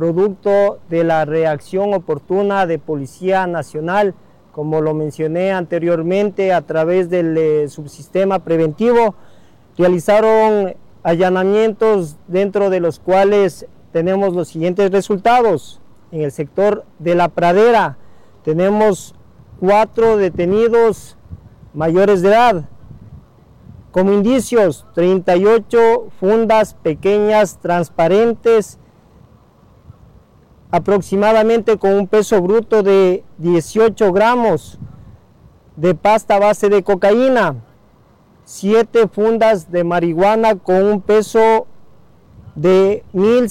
producto de la reacción oportuna de Policía Nacional, como lo mencioné anteriormente, a través del subsistema preventivo, realizaron allanamientos dentro de los cuales tenemos los siguientes resultados. En el sector de La Pradera tenemos 4 detenidos mayores de edad. Como indicios, 38 fundas pequeñas transparentes, aproximadamente con un peso bruto de 18 gramos de pasta base de cocaína, 7 fundas de marihuana con un peso de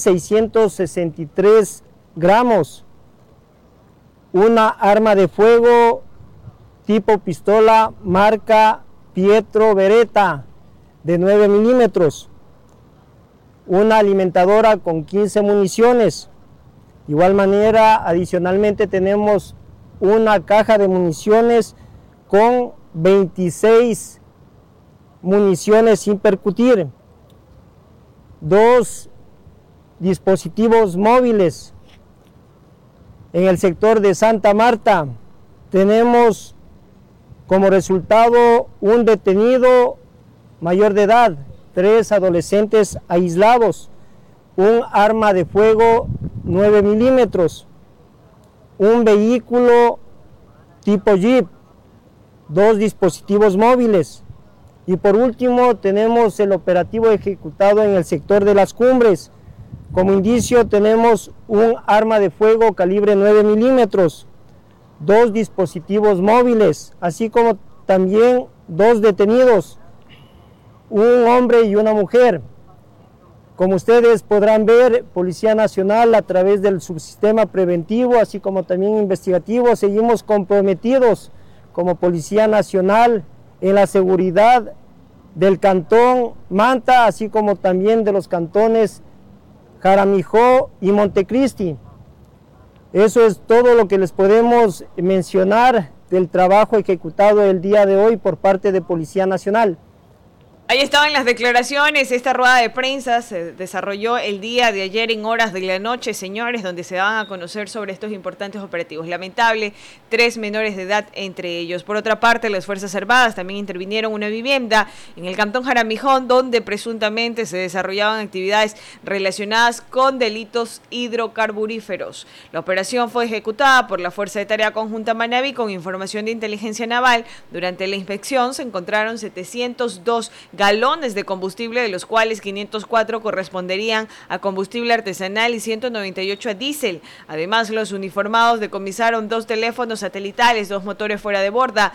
1.663 gramos, una arma de fuego tipo pistola marca Pietro Beretta de 9 milímetros, una alimentadora con 15 municiones. De igual manera, adicionalmente tenemos una caja de municiones con 26 municiones sin percutir, 2 dispositivos móviles. En el sector de Santa Marta tenemos como resultado un detenido mayor de edad, 3 adolescentes aislados, un arma de fuego 9 milímetros, un vehículo tipo Jeep, 2 dispositivos móviles. Y por último tenemos el operativo ejecutado en el sector de Las Cumbres. Como indicio tenemos un arma de fuego calibre 9 milímetros, 2 dispositivos móviles, así como también 2 detenidos, un hombre y una mujer. Como ustedes podrán ver, Policía Nacional a través del subsistema preventivo, así como también investigativo, seguimos comprometidos como Policía Nacional en la seguridad del cantón Manta, así como también de los cantones Jaramijó y Montecristi. Eso es todo lo que les podemos mencionar del trabajo ejecutado el día de hoy por parte de Policía Nacional. Ahí estaban las declaraciones. Esta rueda de prensa se desarrolló el día de ayer en horas de la noche, señores, donde se van a conocer sobre estos importantes operativos. Lamentable, 3 menores de edad entre ellos. Por otra parte, las Fuerzas Armadas también intervinieron en una vivienda en el cantón Jaramijón, donde presuntamente se desarrollaban actividades relacionadas con delitos hidrocarburíferos. La operación fue ejecutada por la Fuerza de Tarea Conjunta Manaví con información de inteligencia naval. Durante la inspección se encontraron 702 galones de combustible, de los cuales 504 corresponderían a combustible artesanal y 198 a diésel. Además, los uniformados decomisaron 2 teléfonos satelitales, 2 motores fuera de borda,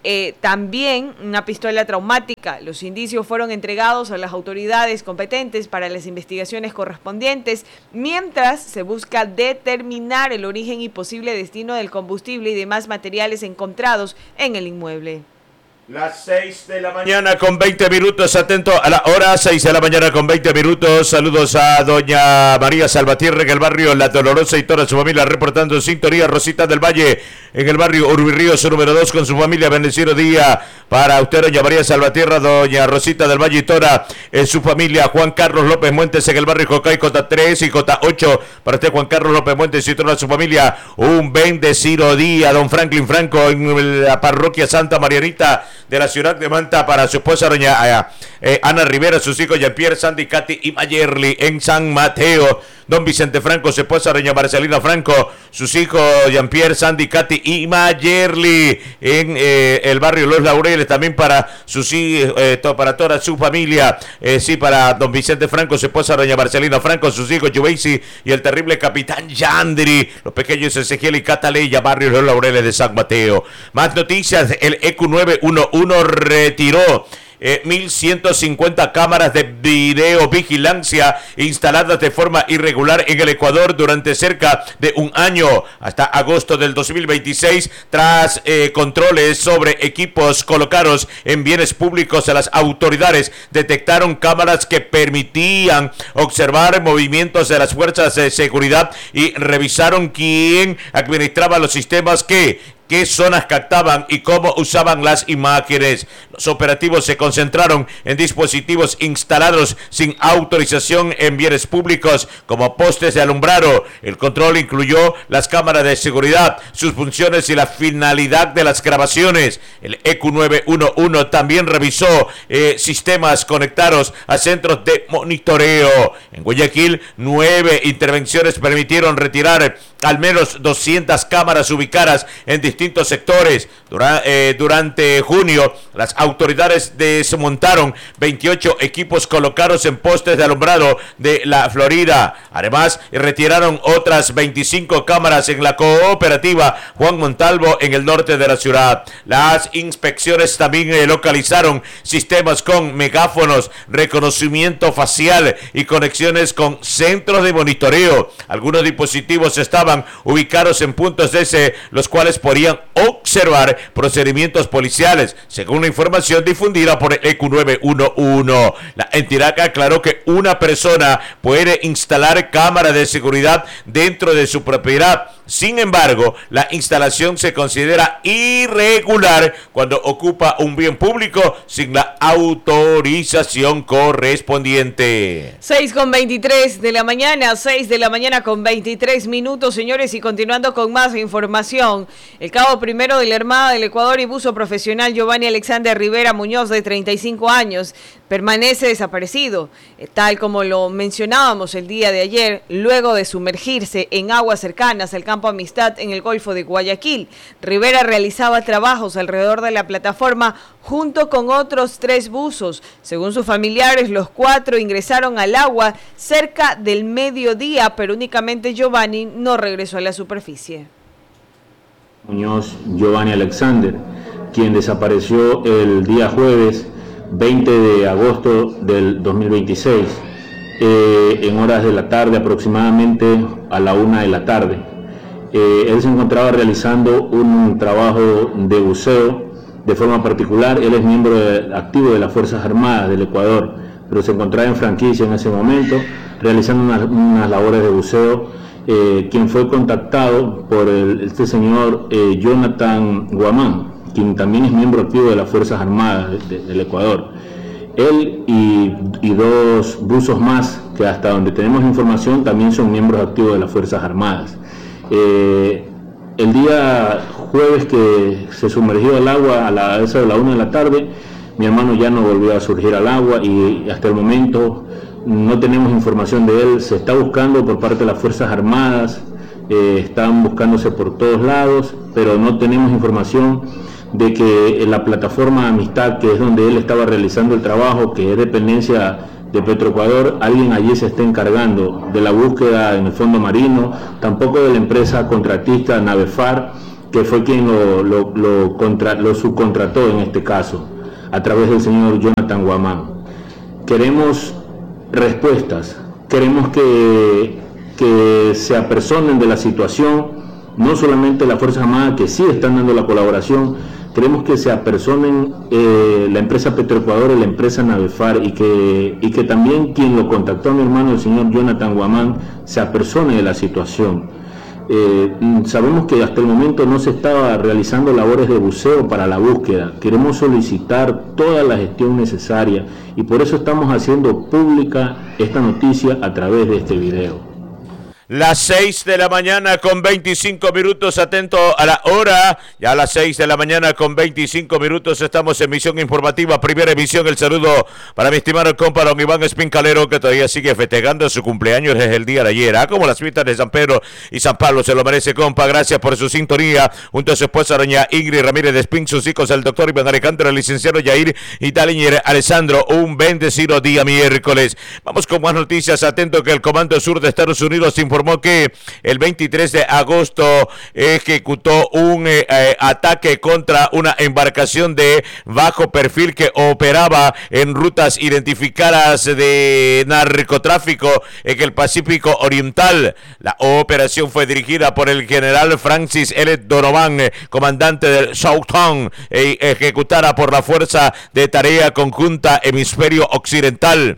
también una pistola traumática. Los indicios fueron entregados a las autoridades competentes para las investigaciones correspondientes, mientras se busca determinar el origen y posible destino del combustible y demás materiales encontrados en el inmueble. Las 6 de la mañana con 20 minutos, atento a la hora, 6 de la mañana con 20 minutos. Saludos a doña María Salvatierra en el barrio La Dolorosa y toda su familia reportando en sintonía. Rosita del Valle en el barrio Urbirríos número 2 con su familia. Bendecido día para usted, doña María Salvatierra, doña Rosita del Valle y toda su familia. Juan Carlos López Muentes en el barrio Jocay, Cota 3 y Cota 8. Para usted, Juan Carlos López Muentes y toda su familia, un bendecido día. Don Franklin Franco en la parroquia Santa Marianita de la ciudad de Manta, para su esposa doña Ana Rivera, sus hijos Jean-Pierre, Sandy, Katy y Mayerly en San Mateo. Don Vicente Franco, su esposa doña Marcelina Franco, sus hijos Jean-Pierre, Sandy, Katy y Mayerly en el barrio Los Laureles, también para sus hijos, para toda su familia, sí, para don Vicente Franco, su esposa doña Marcelina Franco, sus hijos Juveisi y el terrible capitán Yandri, los pequeños Ezequiel y Cataleya, barrio Los Laureles de San Mateo. Más noticias, el EQ 911 retiró 1.150 cámaras de videovigilancia instaladas de forma irregular en el Ecuador durante cerca de un año, hasta agosto del 2026, tras controles sobre equipos colocados en bienes públicos. Las autoridades detectaron cámaras que permitían observar movimientos de las fuerzas de seguridad y revisaron quién administraba los sistemas que qué zonas captaban y cómo usaban las imágenes. Los operativos se concentraron en dispositivos instalados sin autorización en bienes públicos como postes de alumbrado. El control incluyó las cámaras de seguridad, sus funciones y la finalidad de las grabaciones. El ECU 911 también revisó sistemas conectados a centros de monitoreo. En Guayaquil, 9 intervenciones permitieron retirar al menos 200 cámaras ubicadas en distintos sectores. Durante junio, las autoridades desmontaron 28 equipos colocados en postes de alumbrado de la Florida. Además, retiraron otras 25 cámaras en la cooperativa Juan Montalvo en el norte de la ciudad. Las inspecciones también localizaron sistemas con megáfonos, reconocimiento facial y conexiones con centros de monitoreo. Algunos dispositivos estaban ubicados en puntos desde los cuales podían observar procedimientos policiales, según la información difundida por el ECU 911. La entidad aclaró que una persona puede instalar cámaras de seguridad dentro de su propiedad. Sin embargo, la instalación se considera irregular cuando ocupa un bien público sin la autorización correspondiente. 6:23 de la mañana, 6 de la mañana con 23 minutos, señores, y continuando con más información. El cabo primero de la Armada del Ecuador y buzo profesional Giovanni Alexander Rivera Muñoz, de 35 años, permanece desaparecido, tal como lo mencionábamos el día de ayer, luego de sumergirse en aguas cercanas al campo Amistad en el Golfo de Guayaquil. Rivera realizaba trabajos alrededor de la plataforma junto con otros 3 buzos. Según sus familiares, los 4 ingresaron al agua cerca del mediodía, pero únicamente Giovanni no regresó a la superficie. Muñoz Giovanni Alexander, quien desapareció el día jueves 20 de agosto del 2026, en horas de la tarde, aproximadamente a la 1 de la tarde. Él se encontraba realizando un trabajo de buceo de forma particular. Él es miembro activo de las Fuerzas Armadas del Ecuador, pero se encontraba en franquicia en ese momento, realizando unas labores de buceo. Quien fue contactado por este señor Jonathan Guamán, quien también es miembro activo de las Fuerzas Armadas del Ecuador. Él y 2 buzos más, que hasta donde tenemos información también son miembros activos de las Fuerzas Armadas. El día jueves que se sumergió al agua a eso de la 1 de la tarde, mi hermano ya no volvió a surgir al agua y hasta el momento no tenemos información de él. Se está buscando por parte de las Fuerzas Armadas, están buscándose por todos lados, pero no tenemos información de que en la plataforma Amistad, que es donde él estaba realizando el trabajo, que es dependencia de Petroecuador, alguien allí se está encargando de la búsqueda en el fondo marino, tampoco de la empresa contratista Navefar, que fue quien lo subcontrató en este caso, a través del señor Jonathan Guamán. Queremos respuestas, queremos que se apersonen de la situación, no solamente las Fuerzas Armadas, que sí están dando la colaboración. Queremos que se apersonen la empresa Petroecuador y la empresa Navefar, y que también quien lo contactó a mi hermano, el señor Jonathan Guamán, se apersone de la situación. Sabemos que hasta el momento no se estaba realizando labores de buceo para la búsqueda. Queremos solicitar toda la gestión necesaria y por eso estamos haciendo pública esta noticia a través de este video. Las 6 de la mañana con 25 minutos, atento a la hora, ya a las 6 de la mañana con 25 minutos estamos en emisión informativa, primera emisión. El saludo para mi estimado compa don Iván Espincalero, que todavía sigue festejando su cumpleaños desde el día de ayer, como las fiestas de San Pedro y San Pablo, se lo merece, compa. Gracias por su sintonía, junto a su esposa doña Ingrid Ramírez de Espín, sus hijos el doctor Iván Alejandro, el licenciado Yair y Taliñer Alessandro. Un bendecido día miércoles. Vamos con más noticias. Atento que el Comando Sur de Estados Unidos informó que el 23 de agosto ejecutó un ataque contra una embarcación de bajo perfil que operaba en rutas identificadas de narcotráfico en el Pacífico Oriental. La operación fue dirigida por el general Francis L. Donovan, comandante del Southtown, ejecutada por la Fuerza de Tarea Conjunta Hemisferio Occidental.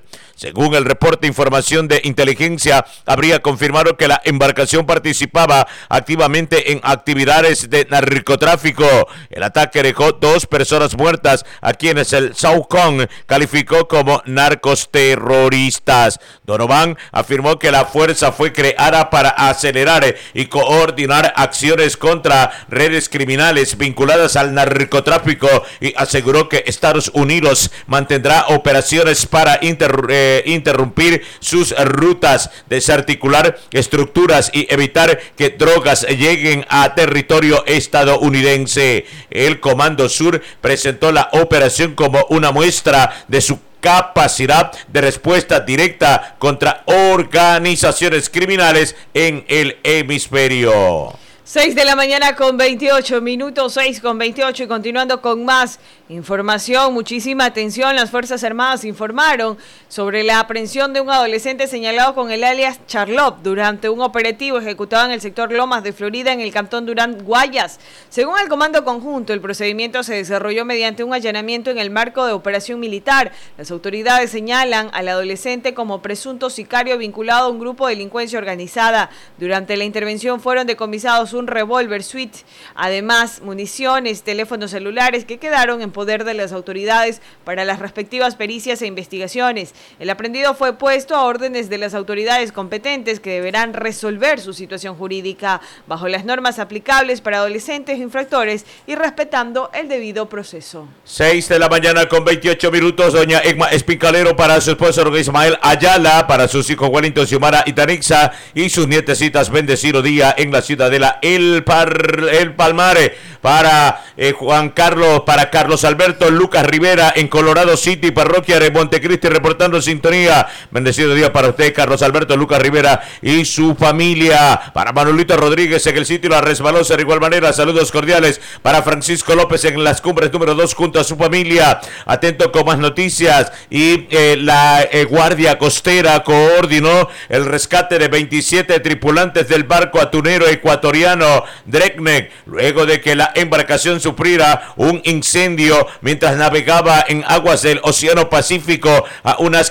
Según el reporte, información de inteligencia habría confirmado que la embarcación participaba activamente en actividades de narcotráfico. El ataque dejó 2 personas muertas, a quienes el SOCOM calificó como narcos terroristas. Donovan afirmó que la fuerza fue creada para acelerar y coordinar acciones contra redes criminales vinculadas al narcotráfico y aseguró que Estados Unidos mantendrá operaciones para interrumpir sus rutas, desarticular estructuras y evitar que drogas lleguen a territorio estadounidense. El Comando Sur presentó la operación como una muestra de su capacidad de respuesta directa contra organizaciones criminales en el hemisferio. 6 de la mañana con 28 minutos, 6 con 28 y continuando con más información, muchísima atención. Las Fuerzas Armadas informaron sobre la aprehensión de un adolescente señalado con el alias Charlotte durante un operativo ejecutado en el sector Lomas de Florida en el cantón Durán, Guayas. Según el Comando Conjunto, el procedimiento se desarrolló mediante un allanamiento en el marco de operación militar. Las autoridades señalan al adolescente como presunto sicario vinculado a un grupo de delincuencia organizada. Durante la intervención fueron decomisados un revólver Sweet, además municiones, teléfonos celulares que quedaron en poder de las autoridades para las respectivas pericias e investigaciones. El aprehendido fue puesto a órdenes de las autoridades competentes que deberán resolver su situación jurídica bajo las normas aplicables para adolescentes infractores y respetando el debido proceso. 6 de la mañana con 28 minutos, doña Egma Espincalero para su esposo Ismael Ayala, para sus hijos Wellington, Xiomara y Tanixa y sus nietecitas Bendecido Día en la ciudadela El Palmare, para Juan Carlos, para Carlos Alberto Lucas Rivera en Colorado City, parroquia de Montecristi, reportando sintonía. Bendecido día para usted, Carlos Alberto Lucas Rivera y su familia. Para Manolito Rodríguez en el sitio La Resbalosa, de igual manera, saludos cordiales para Francisco López en Las Cumbres número 2 junto a su familia. Atento con más noticias. Y la Guardia Costera coordinó el rescate de 27 tripulantes del barco atunero ecuatoriano Dreadnought, luego de que la embarcación sufriera un incendio mientras navegaba en aguas del Océano Pacífico a unas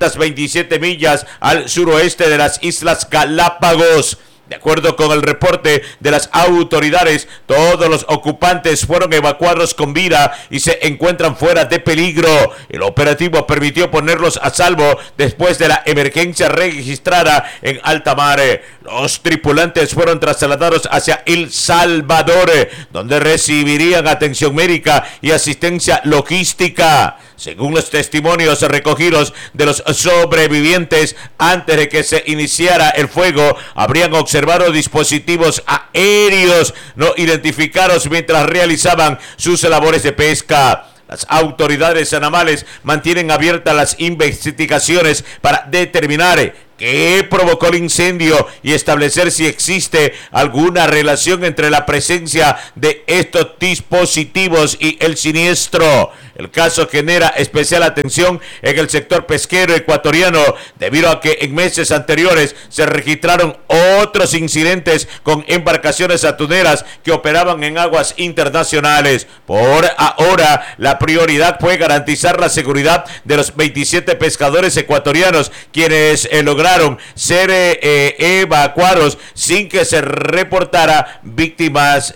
527 millas al suroeste de las Islas Galápagos. De acuerdo con el reporte de las autoridades, todos los ocupantes fueron evacuados con vida y se encuentran fuera de peligro. El operativo permitió ponerlos a salvo después de la emergencia registrada en alta mar. Los tripulantes fueron trasladados hacia El Salvador, donde recibirían atención médica y asistencia logística. Según los testimonios recogidos de los sobrevivientes, antes de que se iniciara el fuego, habrían observado dispositivos aéreos no identificados mientras realizaban sus labores de pesca. Las autoridades navales mantienen abiertas las investigaciones para determinar qué provocó el incendio y establecer si existe alguna relación entre la presencia de estos dispositivos y el siniestro. El caso genera especial atención en el sector pesquero ecuatoriano debido a que en meses anteriores se registraron otros incidentes con embarcaciones atuneras que operaban en aguas internacionales. Por ahora, la prioridad fue garantizar la seguridad de los 27 pescadores ecuatorianos, quienes lograron ser evacuados sin que se reportara víctimas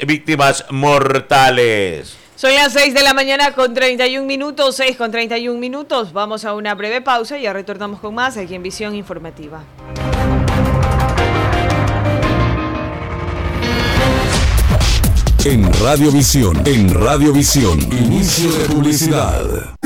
mortales. Son las 6 de la mañana con 31 minutos, 6 con 31 minutos. Vamos a una breve pausa y ya retornamos con más aquí en Visión Informativa. En Radiovisión, inicio de publicidad.